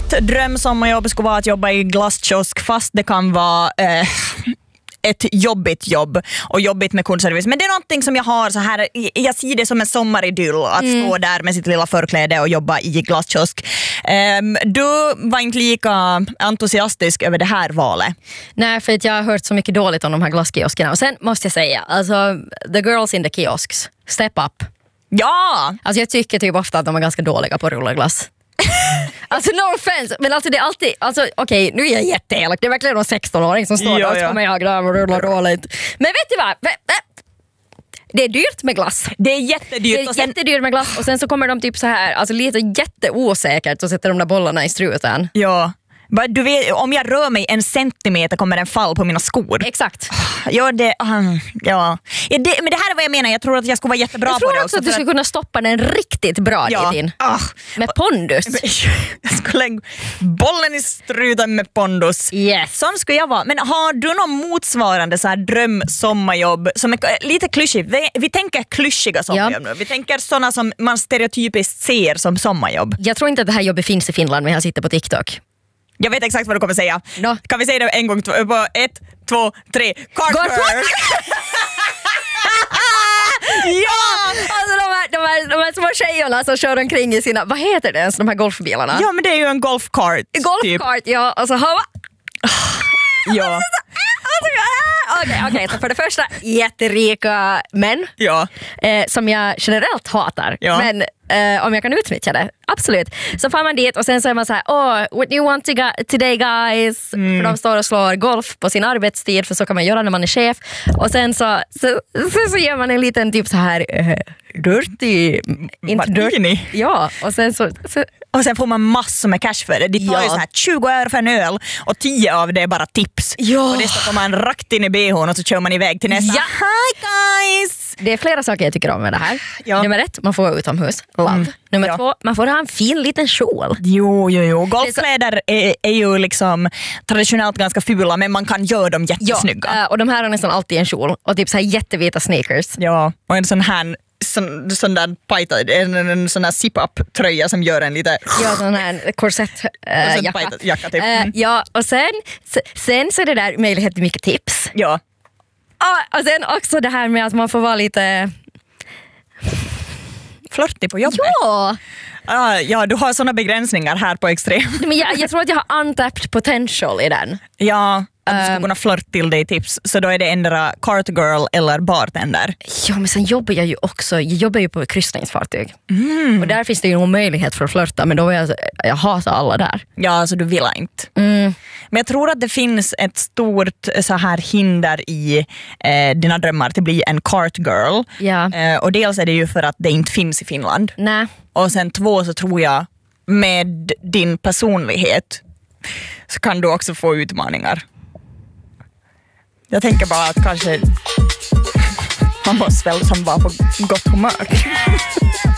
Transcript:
Mitt drömsommarjobb skulle vara att jobba i glasskiosk, fast det kan vara ett jobbigt jobb och jobbigt med kundservice. Men det är någonting som jag har så här, jag ser det som en sommaridyll att stå där med sitt lilla förkläde och jobba i glasskiosk. Du var inte lika entusiastisk över det här valet. Nej, för att jag har hört så mycket dåligt om de här glasskioskerna. Och sen måste jag säga, alltså the girls in the kiosks, step up. Ja! Alltså jag tycker typ ofta att de är ganska dåliga på att rulla glass. Alltså no offense, men alltså det är alltid, alltså okej, nu är jag jätteelak. Det är verkligen någon 16-åring som står där och kommer jag där och rullar dåligt. Men vet du vad? Det är dyrt med glass. Det är jättedyrt. Det är jättedyrt med glass och sen så kommer de typ så här, alltså lite jätteosäkert och sätter de där bollarna i struten. Ja. Du vet, om jag rör mig 1 centimeter kommer den fall på mina skor. Exakt. Ja, men det här är vad jag menar. Jag tror att jag skulle vara jättebra på det. Jag tror också att du skulle kunna stoppa den riktigt bra dit in. Med pondus. Jag skulle lägga bollen i struten med pondus. Yes. Sån skulle jag vara. Men har du någon motsvarande så här drömsommarjobb som är lite klyschigt? Vi tänker klyschiga sommarjobb nu. Vi tänker såna som man stereotypiskt ser som sommarjobb. Jag tror inte att det här jobbet finns i Finland, men jag sitter på TikTok. Jag vet exakt vad du kommer säga. No. Kan vi säga det en gång? 1, 2, 3. Carter! Ja! Alltså de här små tjejerna som kör omkring i sina, vad heter det ens, de här golfbilarna? Ja, men det är ju en golfkart. Golfkart, typ. Ja. Och så ja. Okej, så för det första jätterika män som jag generellt hatar. Ja. Men om jag kan utnyttja det, absolut. Så får man dit och sen så är man så här, what do you want today guys? För de står och slår golf på sin arbetstid, för så kan man göra när man är chef. Och sen så gör man en liten typ så här dirty, inte dirty. Ja, och sen så och sen får man massor med cash för det. Det tar ju så här 20 euro för en öl och 10 av det är bara tips. Ja. Och det stoppar man rakt in i BH:n och så kör man iväg till nästa. Ja. Hi guys! Det är flera saker jag tycker om med det här. Ja. Nummer 1, man får vara utomhus. Love. Nummer 2, man får ha en fin liten kjol. Jo. Golfkläder är ju liksom traditionellt ganska fula, men man kan göra dem jättesnygga. Ja, och de här har nästan alltid en kjol. Och typ så här jättevita sneakers. Ja, och en sån här sån där pajta, en sån där zip-up tröja som gör en lite... Ja, sån här korsett-jacka typ. Ja, och sen så är det där möjlighet till mycket tips. Ja. Och sen också det här med att man får vara lite... flörtig på jobbet. Ja! Ja, du har såna begränsningar här på Extrem. Men jag tror att jag har untapped potential i den. Ja, att du ska kunna flirt till dig tips. Så då är det ändra cartgirl eller bartender. Ja, men sen jobbar jag ju också. Jag jobbar ju på kryssningsfartyg. Och där finns det ju någon möjlighet för att flirta. Men då är jag hatar alla där. Ja, alltså du vill inte. Men jag tror att det finns ett stort så här hinder i dina drömmar till att bli en cartgirl. Ja. Och dels är det ju för att det inte finns i Finland. Nej. Och sen 2 så tror jag med din personlighet så kan du också få utmaningar. Jag tänker bara att kanske man måste väl som vara på gott humör.